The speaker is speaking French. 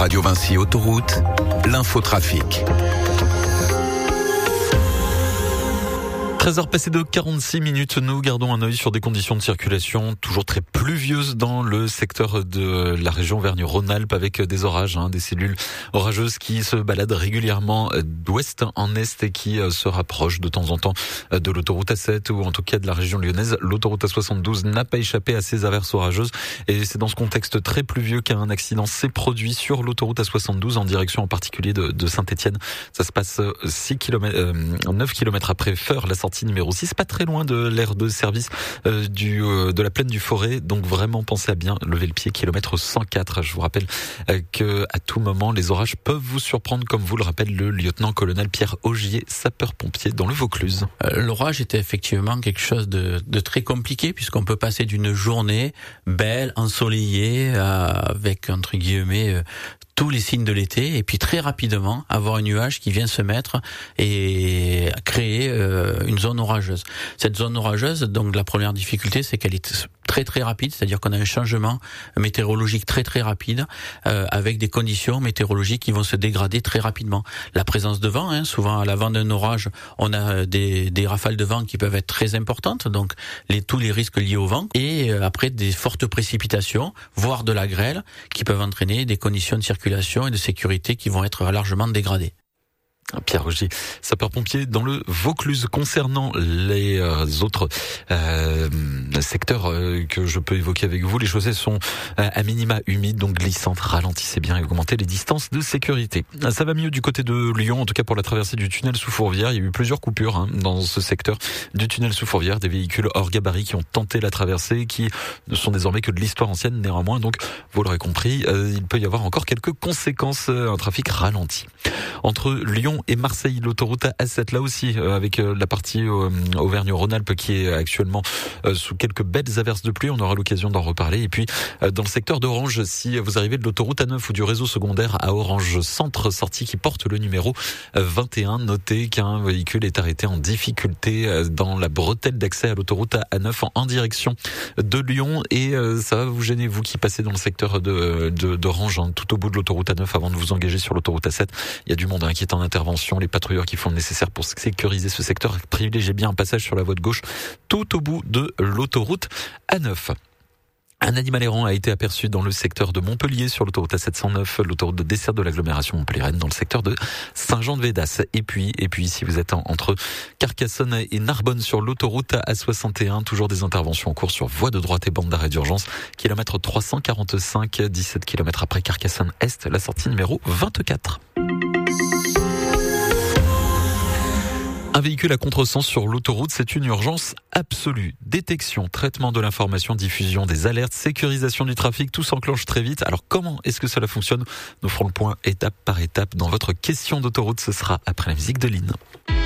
Radio Vinci Autoroute, l'infotrafic. 13h passées de 46 minutes, nous gardons un œil sur des conditions de circulation toujours très pluvieuses dans le secteur de la région Auvergne-Rhône-Alpes avec des orages, des cellules orageuses qui se baladent régulièrement d'ouest en est et qui se rapprochent de temps en temps de l'autoroute A7 ou en tout cas de la région lyonnaise. L'autoroute A72 n'a pas échappé à ces averses orageuses et c'est dans ce contexte très pluvieux qu'un accident s'est produit sur l'autoroute A72 en direction en particulier de Saint-Étienne. Ça se passe 9 km après Feur, la sortie numéro 6, pas très loin de l'aire de service de la plaine du Forêt. Donc vraiment pensez à bien lever le pied, kilomètre 104. Je vous rappelle que à tout moment les orages peuvent vous surprendre, comme vous le rappelle le lieutenant-colonel Pierre Augier, sapeur-pompier dans le Vaucluse. L'orage était effectivement quelque chose de très compliqué puisqu'on peut passer d'une journée belle, ensoleillée, avec entre guillemets tous les signes de l'été, et puis très rapidement avoir un nuage qui vient se mettre et créer une zone orageuse. Cette zone orageuse, donc la première difficulté, c'est qu'elle est très très rapide, c'est-à-dire qu'on a un changement météorologique très très rapide, avec des conditions météorologiques qui vont se dégrader très rapidement. La présence de vent, souvent à l'avant d'un orage, on a des rafales de vent qui peuvent être très importantes, donc tous les risques liés au vent, et après des fortes précipitations, voire de la grêle, qui peuvent entraîner des conditions de circulation et de sécurité qui vont être largement dégradées. Pierre Augier, sapeur-pompier dans le Vaucluse. Concernant les autres secteurs que je peux évoquer avec vous, les chaussées sont à minima humides, donc glissantes. Ralentissez bien et augmentez les distances de sécurité. Ça va mieux du côté de Lyon, en tout cas pour la traversée du tunnel sous Fourvière. Il y a eu plusieurs coupures dans ce secteur du tunnel sous Fourvière, des véhicules hors gabarit qui ont tenté la traversée, qui ne sont désormais que de l'histoire ancienne néanmoins. Donc vous l'aurez compris, il peut y avoir encore quelques conséquences, un trafic ralenti. Entre Lyon et Marseille, l'autoroute A7, là aussi, avec la partie Auvergne-Rhône-Alpes qui est actuellement sous quelques belles averses de pluie. On aura l'occasion d'en reparler. Et puis, dans le secteur d'Orange, si vous arrivez de l'autoroute A9 ou du réseau secondaire à Orange Centre, sortie qui porte le numéro 21, notez qu'un véhicule est arrêté en difficulté dans la bretelle d'accès à l'autoroute A9 en direction de Lyon. Et ça va vous gêner, vous qui passez dans le secteur d'Orange, tout au bout de l'autoroute A9 avant de vous engager sur l'autoroute A7. Il y a du monde qui est en intervention, les patrouilleurs qui font le nécessaire pour sécuriser ce secteur. Privilégiez bien un passage sur la voie de gauche tout au bout de l'autoroute A9. Un animal errant a été aperçu dans le secteur de Montpellier sur l'autoroute A709, l'autoroute de dessert de l'agglomération Montpellier-Rennes, dans le secteur de Saint-Jean-de-Védas. Et puis, si vous êtes entre Carcassonne et Narbonne sur l'autoroute A61, toujours des interventions en cours sur voie de droite et bande d'arrêt d'urgence, kilomètre 345, 17 km après Carcassonne-Est, la sortie numéro 24. Un véhicule à contresens sur l'autoroute, c'est une urgence absolue. Détection, traitement de l'information, diffusion des alertes, sécurisation du trafic, tout s'enclenche très vite. Alors comment est-ce que cela fonctionne ? Nous ferons le point étape par étape dans votre question d'autoroute. Ce sera après la musique de Lynn.